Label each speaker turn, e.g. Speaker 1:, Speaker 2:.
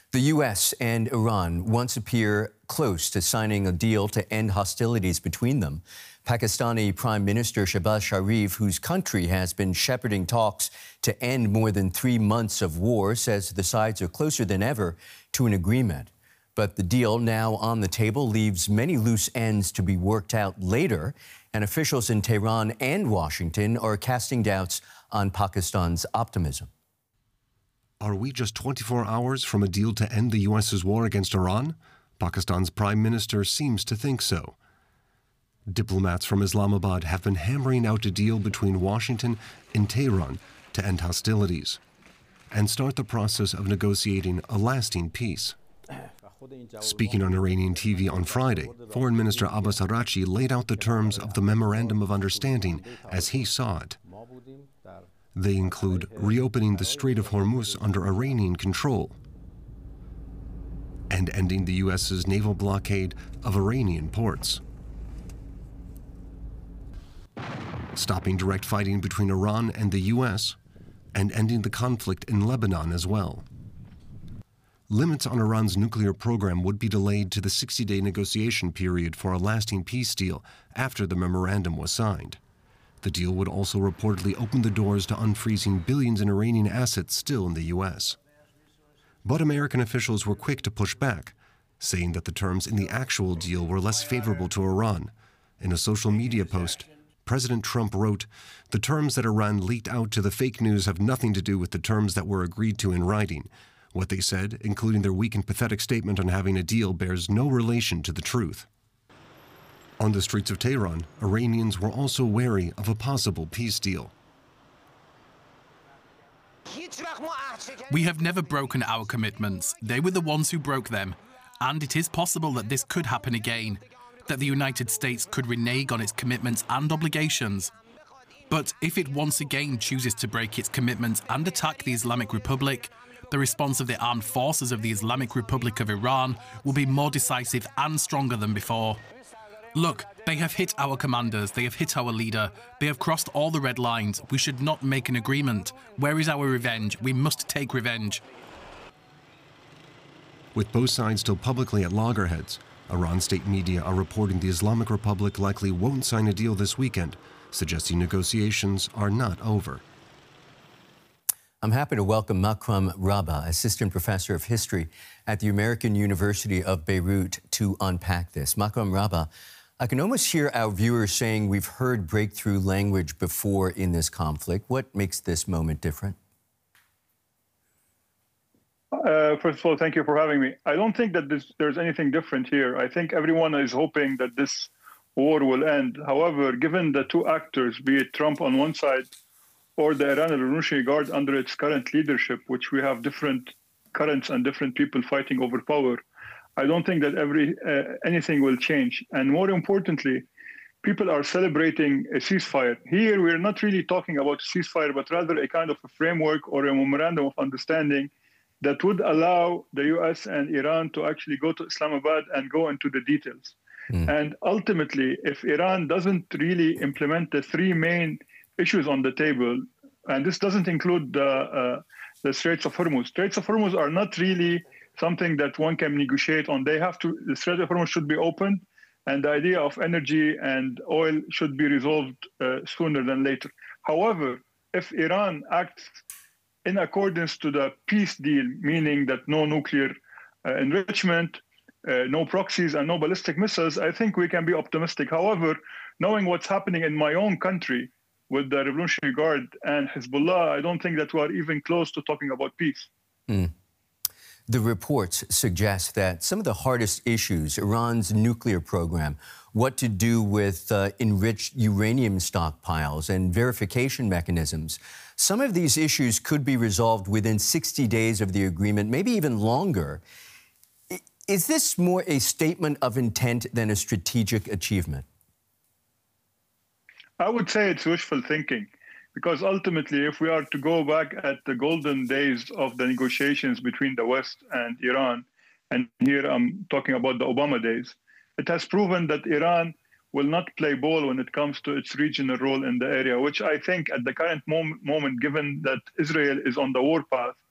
Speaker 1: The U.S. and Iran once appear close to signing a deal to end hostilities between them. Pakistani Prime Minister Shehbaz Sharif, whose country has been shepherding talks to end more than 3 months of war, says the sides are closer than ever to an agreement. But the deal now on the table leaves many loose ends to be worked out later, and officials in Tehran and Washington are casting doubts on Pakistan's optimism.
Speaker 2: Are we just 24 hours from a deal to end the U.S.'s war against Iran? Pakistan's prime minister seems to think so. Diplomats from Islamabad have been hammering out a deal between Washington and Tehran to end hostilities and start the process of negotiating a lasting peace. Speaking on Iranian TV on Friday, Foreign Minister Abbas Araghchi laid out the terms of the Memorandum of Understanding as he saw it. They include reopening the Strait of Hormuz under Iranian control and ending the U.S.'s naval blockade of Iranian ports, stopping direct fighting between Iran and the U.S., and ending the conflict in Lebanon as well. Limits on Iran's nuclear program would be delayed to the 60-day negotiation period for a lasting peace deal after the memorandum was signed. The deal would also reportedly open the doors to unfreezing billions in Iranian assets still in the U.S. But American officials were quick to push back, saying that the terms in the actual deal were less favorable to Iran. In a social media post, President Trump wrote, "The terms that Iran leaked out to the fake news have nothing to do with the terms that were agreed to in writing. What they said, including their weak and pathetic statement on having a deal, bears no relation to the truth." On the streets of Tehran, Iranians were also wary of a possible peace deal.
Speaker 3: We have never broken our commitments. They were the ones who broke them. And it is possible that this could happen again, that the United States could renege on its commitments and obligations. But if it once again chooses to break its commitments and attack the Islamic Republic, the response of the armed forces of the Islamic Republic of Iran will be more decisive and stronger than before. Look, they have hit our commanders, they have hit our leader, they have crossed all the red lines. We should not make an agreement. Where is our revenge? We must take revenge.
Speaker 2: With both sides still publicly at loggerheads, Iran state media are reporting the Islamic Republic likely won't sign a deal this weekend, suggesting negotiations are not over.
Speaker 1: I'm happy to welcome Makram Rabah, Assistant Professor of History at the American University of Beirut, to unpack this. Makram Rabah, I can almost hear our viewers saying we've heard breakthrough language before in this conflict. What makes this moment different?
Speaker 4: First of all, thank you for having me. I don't think that there's anything different here. I think everyone is hoping that this war will end. However, given the two actors, be it Trump on one side or the Iran Revolutionary Guard under its current leadership, which we have different currents and different people fighting over power, I don't think that anything will change. And more importantly, people are celebrating a ceasefire. Here, we're not really talking about a ceasefire, but rather a kind of a framework or a memorandum of understanding that would allow the U.S. and Iran to actually go to Islamabad and go into the details. And ultimately, if Iran doesn't really implement the three main issues on the table, and this doesn't include the Straits of Hormuz. Straits of Hormuz are not really something that one can negotiate on. The Strait of Hormuz should be opened, and the idea of energy and oil should be resolved sooner than later. However, if Iran acts in accordance to the peace deal, meaning that no nuclear enrichment, no proxies, and no ballistic missiles, I think we can be optimistic. However, knowing what's happening in my own country with the Revolutionary Guard and Hezbollah, I don't think that we are even close to talking about peace.
Speaker 1: The reports suggest that some of the hardest issues, Iran's nuclear program, what to do with enriched uranium stockpiles and verification mechanisms, some of these issues could be resolved within 60 days of the agreement, maybe even longer. Is this more a statement of intent than a strategic achievement?
Speaker 4: I would say it's wishful thinking, because ultimately, if we are to go back at the golden days of the negotiations between the West and Iran, and here I'm talking about the Obama days, it has proven that Iran will not play ball when it comes to its regional role in the area, which I think at the current moment, given that Israel is on the warpath